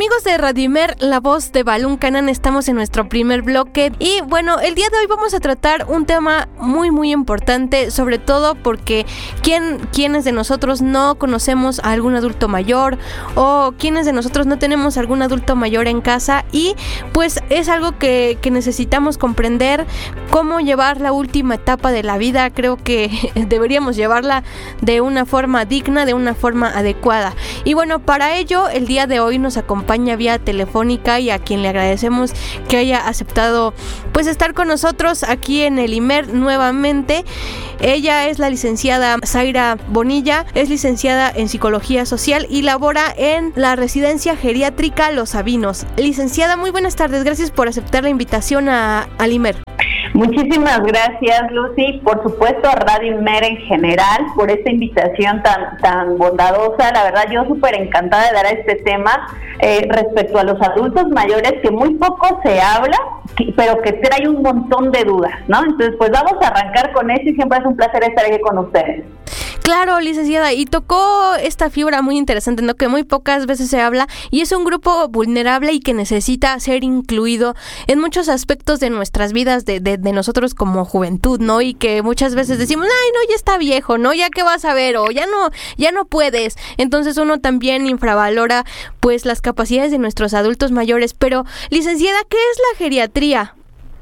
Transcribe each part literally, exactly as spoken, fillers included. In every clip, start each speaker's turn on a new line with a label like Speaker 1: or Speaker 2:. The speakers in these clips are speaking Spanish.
Speaker 1: Amigos de Radio Imer, la voz de Balún Canán, estamos en nuestro primer bloque y bueno, el día de hoy vamos a tratar un tema muy muy importante, sobre todo porque ¿quién, quiénes de nosotros no conocemos a algún adulto mayor o quiénes de nosotros no tenemos algún adulto mayor en casa? Y pues es algo que, que necesitamos comprender, cómo llevar la última etapa de la vida. Creo que deberíamos llevarla de una forma digna, de una forma adecuada. Y bueno, para ello el día de hoy nos acompaña vía telefónica y a quien le agradecemos que haya aceptado pues estar con nosotros aquí en el Imer nuevamente. Ella es la licenciada Zaira Bonilla, es licenciada en Psicología Social y labora en la Residencia Geriátrica Los Sabinos. Licenciada, muy buenas tardes, gracias por aceptar la invitación a, al Imer.
Speaker 2: Muchísimas gracias, Lucy, por supuesto a Radio Imer en general por esta invitación tan tan bondadosa. La verdad, yo súper encantada de dar a este tema eh, respecto a los adultos mayores, que muy poco se habla, que, pero que trae un montón de dudas, ¿no? Entonces, pues vamos a arrancar con esto y siempre es un placer estar aquí con ustedes.
Speaker 1: Claro, licenciada, y tocó esta fibra muy interesante, ¿no? Que muy pocas veces se habla y es un grupo vulnerable y que necesita ser incluido en muchos aspectos de nuestras vidas, de, de, de nosotros como juventud, ¿no? Y que muchas veces decimos, ay, no, ya está viejo, ¿no? Ya qué vas a ver, o ya no, ya no puedes. Entonces uno también infravalora, pues, las capacidades de nuestros adultos mayores. Pero, licenciada, ¿qué es la geriatría?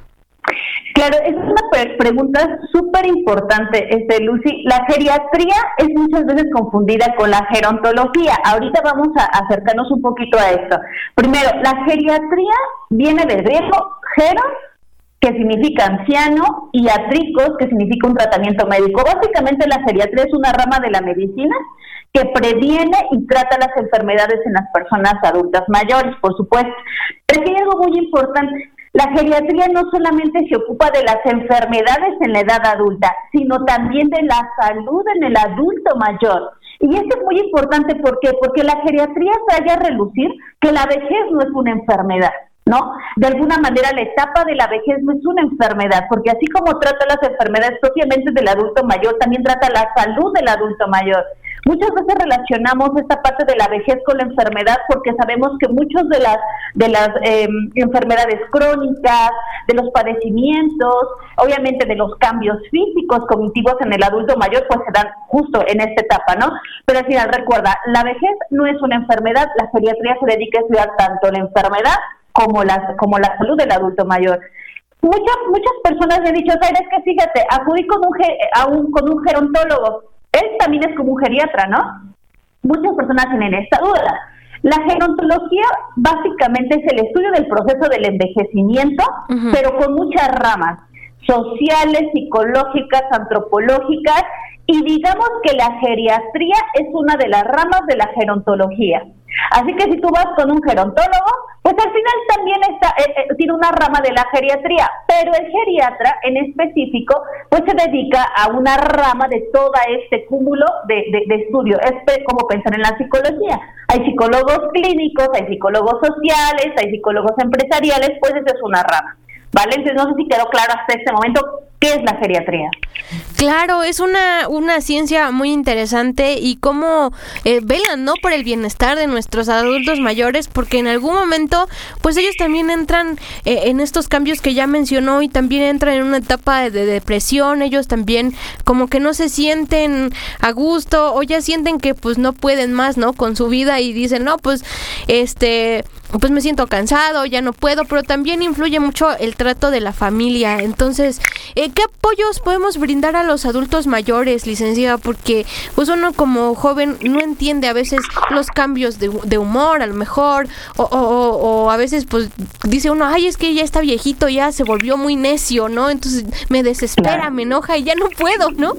Speaker 2: Claro, es una pre- pregunta súper importante, este, Lucy. La geriatría es muchas veces confundida con la gerontología. Ahorita vamos a acercarnos un poquito a esto. Primero, la geriatría viene del griego geros, que significa anciano, y atricos, que significa un tratamiento médico. Básicamente la geriatría es una rama de la medicina que previene y trata las enfermedades en las personas adultas mayores, por supuesto. Pero aquí hay algo muy importante. La geriatría no solamente se ocupa de las enfermedades en la edad adulta, sino también de la salud en el adulto mayor. Y eso es muy importante, ¿por qué? Porque la geriatría trae a relucir que la vejez no es una enfermedad, ¿no? De alguna manera la etapa de la vejez no es una enfermedad, porque así como trata las enfermedades propiamente del adulto mayor, también trata la salud del adulto mayor. Muchas veces relacionamos esta parte de la vejez con la enfermedad porque sabemos que muchos de las de las eh, enfermedades crónicas, de los padecimientos, obviamente de los cambios físicos, cognitivos en el adulto mayor, pues se dan justo en esta etapa, ¿no? Pero al final recuerda, la vejez no es una enfermedad, la geriatría se dedica a estudiar tanto la enfermedad como la, como la salud del adulto mayor. Muchas muchas personas me han dicho, Zaira, es que fíjate, acudí con un, a un, con un gerontólogo. Él también es como un geriatra, ¿no? Muchas personas tienen esta duda. La gerontología básicamente es el estudio del proceso del envejecimiento, uh-huh. pero con muchas ramas, sociales, psicológicas, antropológicas, y digamos que la geriatría es una de las ramas de la gerontología. Así que si tú vas con un gerontólogo, pues al final también está, eh, eh, tiene una rama de la geriatría, pero el geriatra en específico pues se dedica a una rama de todo este cúmulo de, de, de estudio. Es como pensar en la psicología. Hay psicólogos clínicos, hay psicólogos sociales, hay psicólogos empresariales, pues esa es una rama, ¿vale? Entonces no sé si quedó claro hasta este momento qué es la geriatría.
Speaker 1: Claro, es una una ciencia muy interesante y cómo eh, velan, ¿no?, por el bienestar de nuestros adultos mayores, porque en algún momento, pues ellos también entran eh, en estos cambios que ya mencionó y también entran en una etapa de, de depresión. Ellos también como que no se sienten a gusto o ya sienten que pues no pueden más, ¿no?, con su vida y dicen, no, pues este, pues me siento cansado, ya no puedo, pero también influye mucho el trato de la familia. Entonces, eh, ¿qué apoyos podemos brindar a los adultos mayores, licenciada? Porque pues uno como joven no entiende a veces los cambios de, de humor, a lo mejor, o, o, o a veces pues dice uno, ay, es que ya está viejito, ya se volvió muy necio, ¿no? Entonces me desespera, claro. me enoja y ya no puedo, ¿no?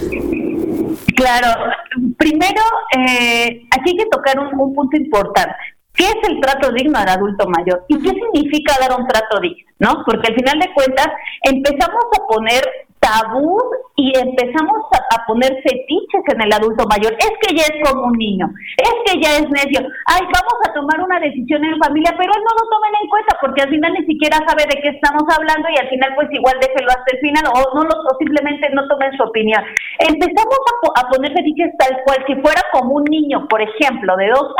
Speaker 2: Claro, primero, eh, aquí hay que tocar un, un punto importante. ¿Qué es el trato digno al adulto mayor? ¿Y qué significa dar un trato digno? ¿No? Porque al final de cuentas empezamos a poner tabú y empezamos a, a poner fetiches en el adulto mayor. Es que ya es como un niño, es que ya es necio. Ay, vamos a tomar una decisión en familia, pero no lo tomen en cuenta porque al final ni siquiera sabe de qué estamos hablando y al final pues igual déjelo hasta el final o no lo, o simplemente no tomen su opinión. Empezamos a, a poner fetiches tal cual si fuera como un niño, por ejemplo, de dos años,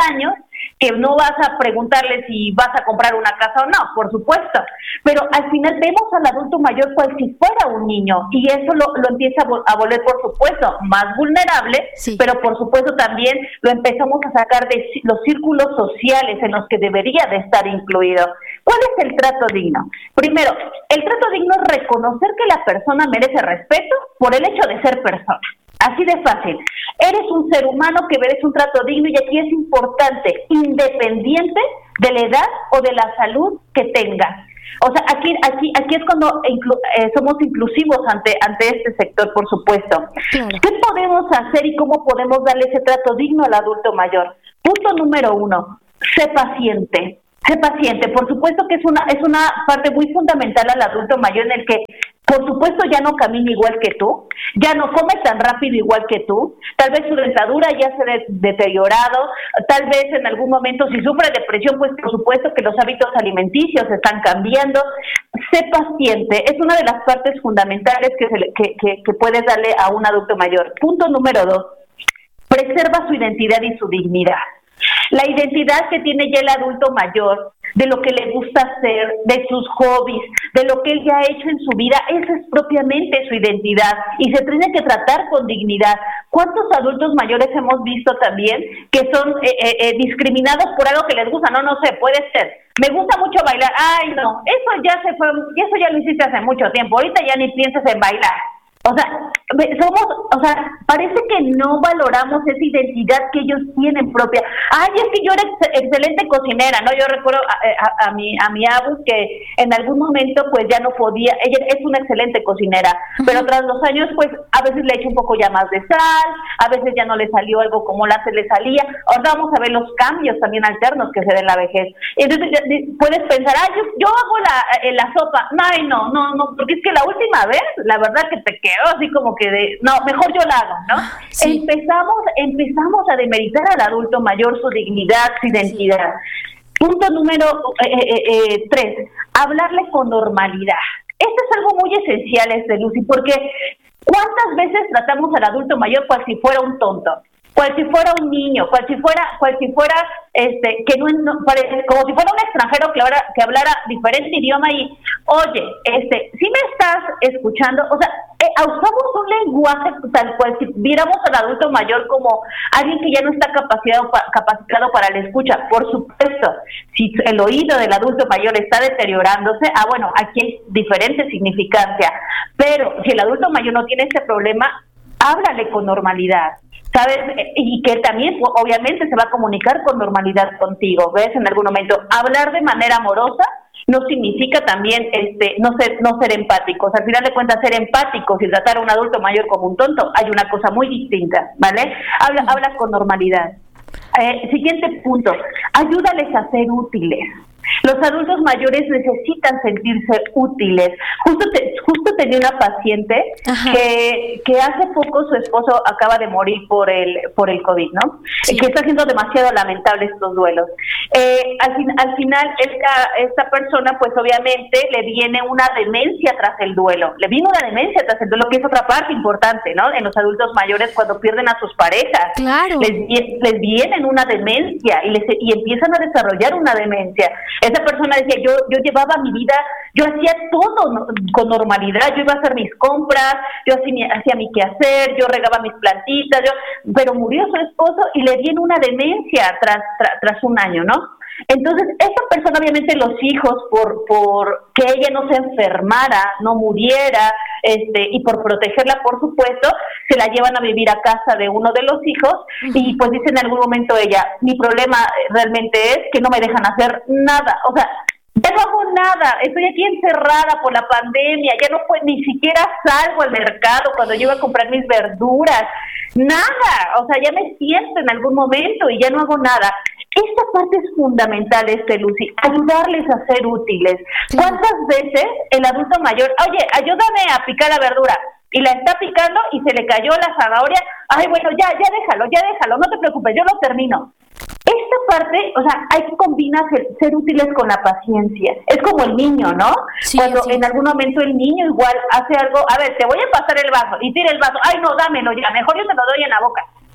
Speaker 2: que no vas a preguntarle si vas a comprar una casa o no, por supuesto, pero al final vemos al adulto mayor cual si fuera un niño, y eso lo, lo empieza a, vol- a volver, por supuesto, más vulnerable, sí. Pero por supuesto también lo empezamos a sacar de los círculos sociales en los que debería de estar incluido. ¿Cuál es el trato digno? Primero, el trato digno es reconocer que la persona merece respeto por el hecho de ser persona. Así de fácil. Eres un ser humano que merece un trato digno, y aquí es importante, independiente de la edad o de la salud que tengas. O sea, aquí aquí aquí es cuando inclu- eh, somos inclusivos ante ante este sector, por supuesto. Claro. ¿Qué podemos hacer y cómo podemos darle ese trato digno al adulto mayor? Punto número uno, sé paciente. Sé paciente. Por supuesto que es una es una parte muy fundamental al adulto mayor, en el que, por supuesto, ya no camina igual que tú, ya no come tan rápido igual que tú, tal vez su dentadura ya se ha de- deteriorado, tal vez en algún momento, si sufre depresión, pues por supuesto que los hábitos alimenticios están cambiando. Sé paciente, es una de las partes fundamentales que, se le, que, que, que puedes darle a un adulto mayor. Punto número dos, preserva su identidad y su dignidad. La identidad que tiene ya el adulto mayor, de lo que le gusta hacer, de sus hobbies, de lo que él ya ha hecho en su vida, esa es propiamente su identidad, y se tiene que tratar con dignidad. ¿Cuántos adultos mayores hemos visto también que son eh, eh, discriminados por algo que les gusta? No, no sé, puede ser. Me gusta mucho bailar. Ay, no, eso ya se fue, eso ya lo hiciste hace mucho tiempo, ahorita ya ni piensas en bailar. O sea, somos, o sea, parece que no valoramos esa identidad que ellos tienen propia. Ay, es que yo era ex- excelente cocinera, ¿no? Yo recuerdo a, a, a mi a mi abu que en algún momento pues ya no podía, ella es una excelente cocinera, uh-huh. Pero tras los años pues a veces le echo un poco ya más de sal, a veces ya no le salió algo como la se le salía. Ahora vamos a ver los cambios también alternos que se den en la vejez. Entonces puedes pensar, ay, yo, yo hago la, eh, la sopa. Ay, no, no, no, porque es que la última vez, la verdad que te quedó así como que de, no, mejor yo la hago, ¿no? Sí. Empezamos, empezamos a demeritar al adulto mayor su dignidad, su identidad. Sí. Punto número eh, eh, eh, tres, hablarle con normalidad. Esto es algo muy esencial, este, Lucy, porque ¿cuántas veces tratamos al adulto mayor cual si fuera un tonto? Cual si fuera un niño, cual si fuera, cual si fuera, este, que no, no parece, como si fuera un extranjero que hablara, que hablara diferente idioma y, oye, este, si me estás escuchando, o sea, eh, usamos un lenguaje tal cual si viéramos al adulto mayor como alguien que ya no está capacitado, capacitado para la escucha. Por supuesto, si el oído del adulto mayor está deteriorándose, ah, bueno, aquí hay diferente significancia, pero si el adulto mayor no tiene ese problema, háblale con normalidad. ¿Sabes? Y que también, obviamente, se va a comunicar con normalidad contigo, ¿ves? En algún momento, hablar de manera amorosa no significa también este no ser no ser empáticos. Al final de cuentas, ser empáticos y tratar a un adulto mayor como un tonto, hay una cosa muy distinta, ¿vale? Habla, habla con normalidad. Eh, siguiente punto, ayúdales a ser útiles. Los adultos mayores necesitan sentirse útiles. Justo te, justo tenía una paciente que, que hace poco su esposo acaba de morir por el por el COVID, ¿no? Sí. Que está siendo demasiado lamentable estos duelos. Eh, al, fin, al final, esta, esta persona, pues obviamente, le viene una demencia tras el duelo. Le viene una demencia tras el duelo, que es otra parte importante, ¿no? En los adultos mayores, cuando pierden a sus parejas.
Speaker 1: Claro.
Speaker 2: Les, les viene una demencia y, les, y empiezan a desarrollar una demencia. Esa persona decía, yo yo llevaba mi vida, yo hacía todo no, con normalidad, yo iba a hacer mis compras, yo hacía, hacía mi quehacer, yo regaba mis plantitas, yo, pero murió su esposo y le viene una demencia tras, tras, tras un año, ¿no? Entonces, esta persona, obviamente, los hijos, por por que ella no se enfermara, no muriera, este y por protegerla, por supuesto, se la llevan a vivir a casa de uno de los hijos, uh-huh. Y pues dice en algún momento ella, mi problema realmente es que no me dejan hacer nada, o sea, ya no hago nada, estoy aquí encerrada por la pandemia, ya no puedo, ni siquiera salgo al mercado cuando yo iba a comprar mis verduras, nada, o sea, ya me siento en algún momento y ya no hago nada. Esta parte es fundamental, este Lucy, ayudarles a ser útiles. ¿Cuántas veces el adulto mayor, oye, ayúdame a picar la verdura, y la está picando y se le cayó la zanahoria? Ay, bueno, ya, ya déjalo, ya déjalo, no te preocupes, yo lo termino. Esta parte, o sea, hay que combinar ser, ser útiles con la paciencia. Es como el niño, ¿no? Sí, Cuando sí. En algún momento el niño igual hace algo, a ver, te voy a pasar el vaso, y tira el vaso, ay, no, dámelo ya, mejor yo te lo doy en la boca.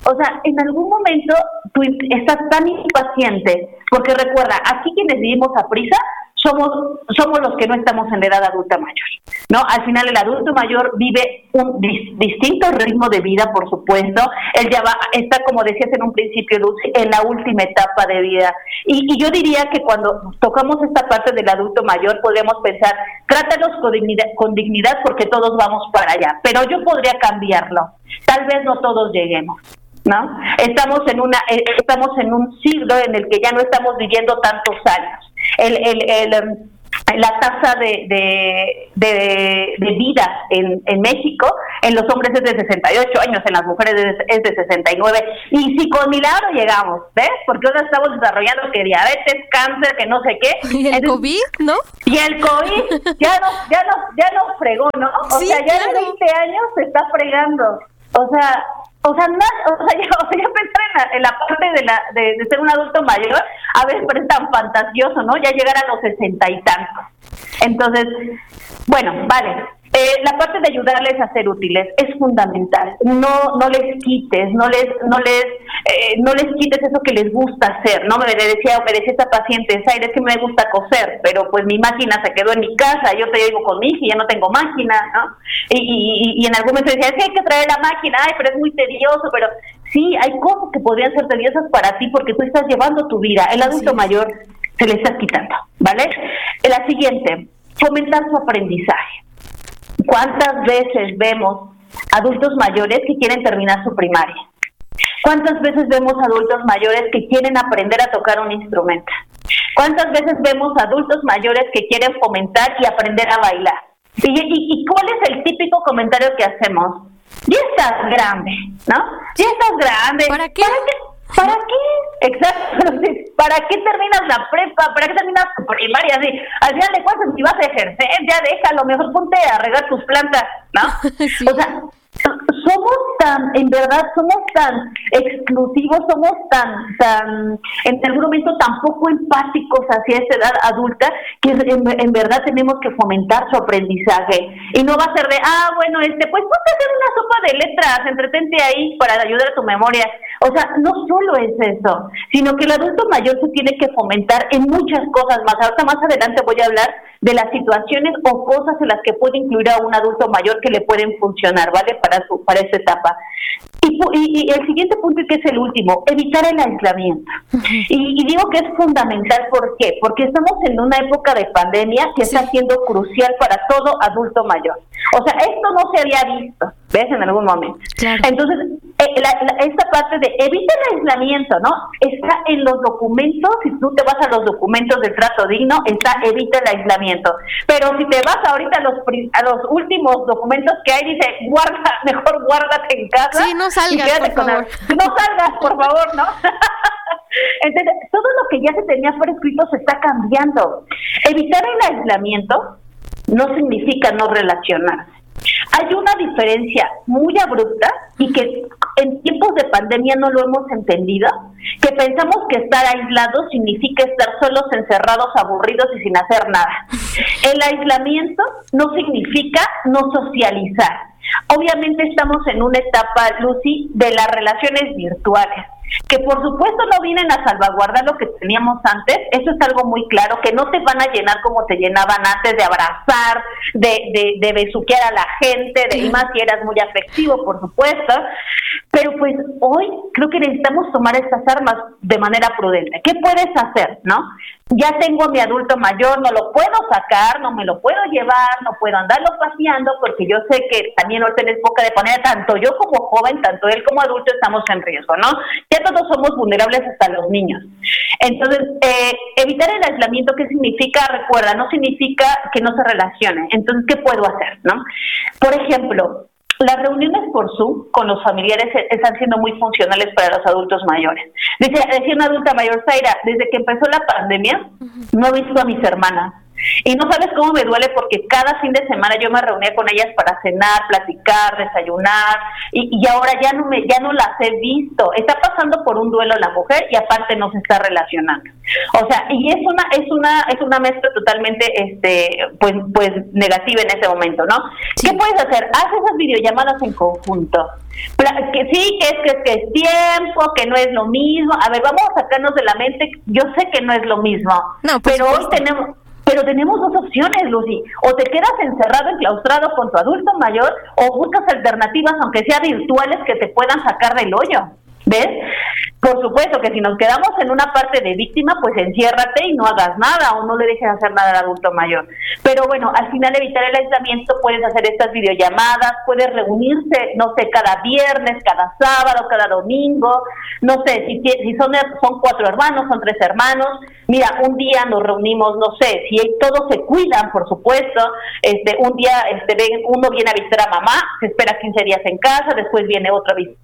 Speaker 2: O sea, en algún momento tú estás tan impaciente, porque recuerda, aquí quienes vivimos a prisa somos somos los que no estamos en la edad adulta mayor, ¿no? Al final el adulto mayor vive un dis, distinto ritmo de vida, por supuesto. Él ya va, está, como decías en un principio, Lucy, en la última etapa de vida. Y, y yo diría que cuando tocamos esta parte del adulto mayor, podemos pensar, trátalos con dignidad, con dignidad porque todos vamos para allá. Pero yo podría cambiarlo. Tal vez no todos lleguemos, ¿no? Estamos en una, estamos en un siglo en el que ya no estamos viviendo tantos años. El, el, el, la tasa de, de, de, de vida en, en México, en los hombres es de sesenta y ocho años, en las mujeres es, es de sesenta y nueve, y si con milagro llegamos, ¿ves? Porque ahora estamos desarrollando que diabetes, cáncer, que no sé qué.
Speaker 1: Y el Entonces, COVID, ¿no?
Speaker 2: Y el COVID ya nos, ya nos, ya nos fregó, ¿no? O sí, sea, ya claro. De veinte años se está fregando. O sea, o sea, no, o sea, ya, o sea, ya pensar en la, en la parte de, la, de, de ser un adulto mayor, a veces parece tan fantasioso, ¿no? Ya llegar a los sesenta y tantos. Entonces, bueno, vale. Eh, la parte de ayudarles a ser útiles es fundamental. No, no les quites, no les, no les, eh, no les quites eso que les gusta hacer, ¿no? Me decía, me decía esta paciente, Zaira, es que me gusta coser, pero pues mi máquina se quedó en mi casa, yo te digo con mi hija y ya no tengo máquina, ¿no? Y, y, y en algún momento decía, es que hay que traer la máquina, ay, pero es muy tedioso, pero sí, hay cosas que podrían ser tediosas para ti porque tú estás llevando tu vida. El adulto sí. mayor se le estás quitando, ¿vale? La siguiente, fomentar su aprendizaje. ¿Cuántas veces vemos adultos mayores que quieren terminar su primaria? ¿Cuántas veces vemos adultos mayores que quieren aprender a tocar un instrumento? ¿Cuántas veces vemos adultos mayores que quieren fomentar y aprender a bailar? ¿Y, y, y cuál es el típico comentario que hacemos? Ya estás grande, ¿no? Ya estás grande.
Speaker 1: ¿Para qué?
Speaker 2: ¿Para qué? ¿Para qué? Exacto. ¿Para qué terminas la prepa? ¿Para qué terminas tu primaria? Así, al final de cuentas, si vas a ejercer, ya déjalo, mejor ponte a regar tus plantas, ¿no? Sí. O sea, somos tan, en verdad, somos tan exclusivos, somos tan, tan, en algún momento tan poco empáticos hacia esta edad adulta, que en, en verdad tenemos que fomentar su aprendizaje. Y no va a ser de, ah, bueno, este, pues ponte a hacer una sopa de letras, entretente ahí para ayudar a tu memoria. O sea, no solo es eso, sino que el adulto mayor se tiene que fomentar en muchas cosas más. Ahorita más adelante voy a hablar de las situaciones o cosas en las que puede incluir a un adulto mayor que le pueden funcionar, ¿vale? Para su, para esta etapa. Y, y, y el siguiente punto, que es el último, evitar el aislamiento. Y, y digo que es fundamental, ¿por qué? Porque estamos en una época de pandemia que sí. está siendo crucial para todo adulto mayor. O sea, esto no se había visto, ¿ves? En algún momento. Claro. Entonces, eh, la, la, esta parte de evita el aislamiento, ¿no? Está en los documentos, si tú te vas a los documentos de trato digno, está evita el aislamiento. Pero si te vas ahorita a los, a los últimos documentos que hay, dice, guarda, mejor guárdate en casa.
Speaker 1: Sí, no salgas, por favor.
Speaker 2: El, no salgas, por favor, ¿no? Entonces, todo lo que ya se tenía por escrito se está cambiando. Evitar el aislamiento no significa no relacionarse. Hay una diferencia muy abrupta y que en tiempos de pandemia no lo hemos entendido, que pensamos que estar aislados significa estar solos, encerrados, aburridos y sin hacer nada. El aislamiento no significa no socializar. Obviamente estamos en una etapa, Lucy, de las relaciones virtuales, que por supuesto no vienen a salvaguardar lo que teníamos antes. Eso es algo muy claro, que no te van a llenar como te llenaban antes, de abrazar, de, de, de besuquear a la gente, de, y más si eras muy afectivo, por supuesto. Pero pues hoy creo que necesitamos tomar estas armas de manera prudente. ¿Qué puedes hacer, no? Ya tengo a mi adulto mayor, no lo puedo sacar, no me lo puedo llevar, no puedo andarlo paseando, porque yo sé que también ahorita en época de pandemia, tanto yo como joven, tanto él como adulto estamos en riesgo, ¿no? Ya todos somos vulnerables, hasta los niños. Entonces, eh, evitar el aislamiento, ¿qué significa? Recuerda, no significa que no se relacione. Entonces, ¿qué puedo hacer, no? Por ejemplo, las reuniones por Zoom con los familiares están siendo muy funcionales para los adultos mayores. Decía, decía una adulta mayor, Zaira, desde que empezó la pandemia, no he visto a mis hermanas. Y no sabes cómo me duele, porque cada fin de semana yo me reunía con ellas para cenar, platicar, desayunar, y, y ahora ya no me ya no las he visto. Está pasando por un duelo la mujer y aparte no se está relacionando. O sea, y es una es una es una mezcla totalmente este pues pues negativa en ese momento, ¿no? Sí. ¿Qué puedes hacer? Haz esas videollamadas en conjunto. Que sí, que es que, es que es tiempo, que no es lo mismo. A ver, vamos a sacarnos de la mente, yo sé que no es lo mismo, no, pero hoy tenemos Pero tenemos dos opciones, Lucy. O te quedas encerrado, enclaustrado con tu adulto mayor, o buscas alternativas, aunque sea virtuales, que te puedan sacar del hoyo. ¿Ves? Por supuesto que si nos quedamos en una parte de víctima, pues enciérrate y no hagas nada o no le dejes hacer nada al adulto mayor. Pero bueno, al final evitar el aislamiento, puedes hacer estas videollamadas, puedes reunirse, no sé, cada viernes, cada sábado, cada domingo, no sé, si, si son, son cuatro hermanos, son tres hermanos, mira, un día nos reunimos, no sé, si todos se cuidan, por supuesto, este, un día este, uno viene a visitar a mamá, se espera quince días en casa, después viene otro a visitar,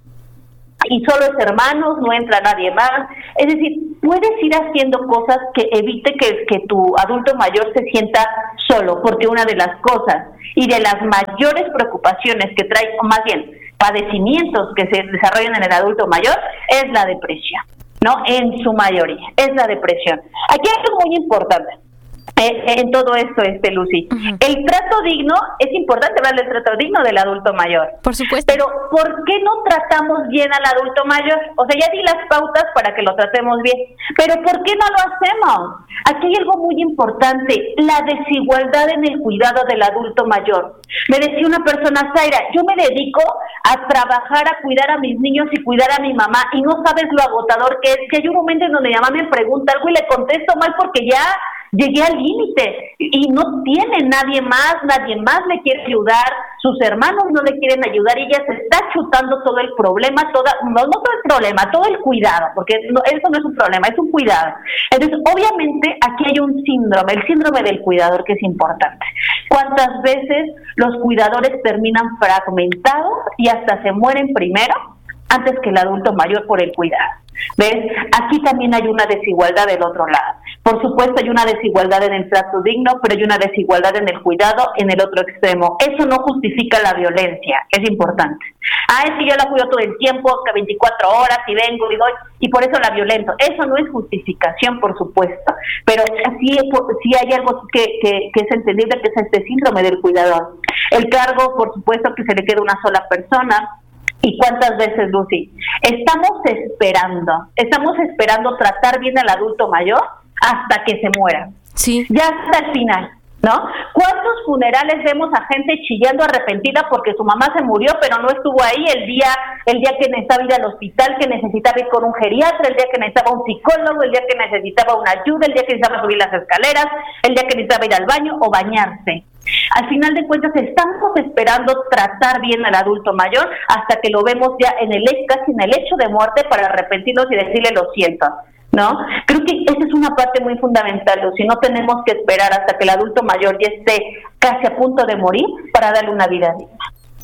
Speaker 2: y solo es hermanos, no entra nadie más. Es decir, puedes ir haciendo cosas que evite que, que tu adulto mayor se sienta solo, porque una de las cosas y de las mayores preocupaciones que trae, o más bien padecimientos que se desarrollan en el adulto mayor, es la depresión, ¿no? En su mayoría, es la depresión. Aquí hay algo muy importante Eh, en todo esto, este Lucy. Uh-huh. El trato digno, es importante hablar del trato digno del adulto mayor.
Speaker 1: Por supuesto.
Speaker 2: Pero, ¿por qué no tratamos bien al adulto mayor? O sea, ya di las pautas para que lo tratemos bien, pero ¿por qué no lo hacemos? Aquí hay algo muy importante, la desigualdad en el cuidado del adulto mayor. Me decía una persona, Zaira, yo me dedico a trabajar, a cuidar a mis niños y cuidar a mi mamá, y no sabes lo agotador que es, que hay un momento en donde mi mamá me pregunta algo y le contesto mal porque ya llegué al límite y no tiene nadie más, nadie más le quiere ayudar, sus hermanos no le quieren ayudar y ella se está chutando todo el problema, toda, no, no todo el problema, todo el cuidado, porque no, eso no es un problema, es un cuidado. Entonces, obviamente, aquí hay un síndrome, el síndrome del cuidador, que es importante. ¿Cuántas veces los cuidadores terminan fragmentados y hasta se mueren primero antes que el adulto mayor por el cuidado? ¿Ves? Aquí también hay una desigualdad del otro lado. Por supuesto hay una desigualdad en el trato digno, pero hay una desigualdad en el cuidado en el otro extremo. Eso no justifica la violencia, es importante. Ah, es que yo la cuido todo el tiempo, que veinticuatro horas y vengo y doy, y por eso la violento. Eso no es justificación, por supuesto, pero sí, sí hay algo que, que, que es entendible, que es este síndrome del cuidador. El cargo, por supuesto, que se le queda una sola persona. ¿Y cuántas veces, Lucy? Estamos esperando, estamos esperando tratar bien al adulto mayor hasta que se muera.
Speaker 1: Sí.
Speaker 2: Ya hasta el final, ¿no? ¿Cuántos funerales vemos a gente chillando arrepentida porque su mamá se murió, pero no estuvo ahí el día el día que necesitaba ir al hospital, que necesitaba ir con un geriatra, el día que necesitaba un psicólogo, el día que necesitaba una ayuda, el día que necesitaba subir las escaleras, el día que necesitaba ir al baño o bañarse? Al final de cuentas estamos esperando tratar bien al adulto mayor hasta que lo vemos ya en el casi en el hecho de muerte para arrepentirnos y decirle lo siento, ¿no? Creo que esa es una parte muy fundamental, o si no tenemos que esperar hasta que el adulto mayor ya esté casi a punto de morir para darle una vida digna.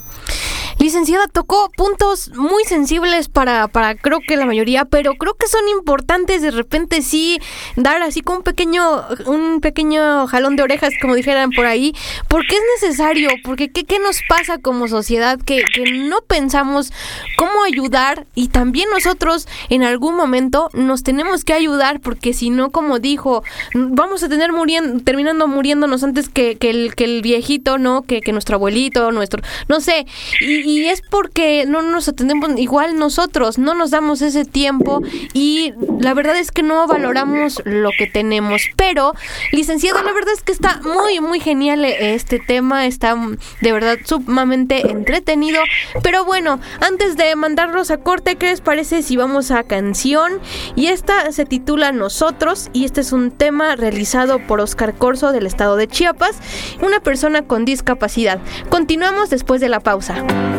Speaker 1: Licenciada, tocó puntos muy sensibles para, para creo que la mayoría, pero creo que son importantes de repente sí dar así con un pequeño, un pequeño jalón de orejas, como dijeran por ahí, porque es necesario, porque ¿qué, qué nos pasa como sociedad? Que, que no pensamos cómo ayudar, y también nosotros en algún momento nos tenemos que ayudar, porque si no, como dijo, vamos a tener muriendo, terminando muriéndonos antes que, que, el, que el viejito, ¿no? Que, que nuestro abuelito, nuestro, no sé, y Y es porque no nos atendemos igual nosotros, no nos damos ese tiempo y la verdad es que no valoramos lo que tenemos. Pero, licenciada, la verdad es que está muy, muy genial este tema, está de verdad sumamente entretenido. Pero bueno, antes de mandarlos a corte, ¿qué les parece si vamos a canción? Y esta se titula Nosotros, y este es un tema realizado por Oscar Corzo del estado de Chiapas, una persona con discapacidad. Continuamos después de la pausa.